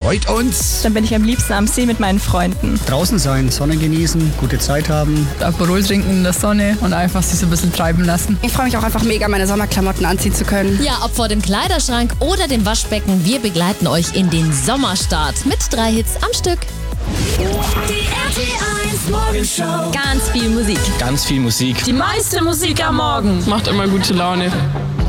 freut uns. Dann bin ich am liebsten am See mit meinen Freunden. Draußen sein, Sonne genießen, gute Zeit haben. Aperol trinken in der Sonne und einfach sich so ein bisschen treiben lassen. Ich freue mich auch einfach mega, meine Sommerklamotten anziehen zu können. Ja, ob vor dem Kleiderschrank oder dem Waschbecken, wir begleiten euch in den Sommerstart mit 3 Hits am Stück. Die RT1 Morgenshow. Ganz viel Musik. Ganz viel Musik. Die meiste Musik am Morgen. Macht immer gute Laune.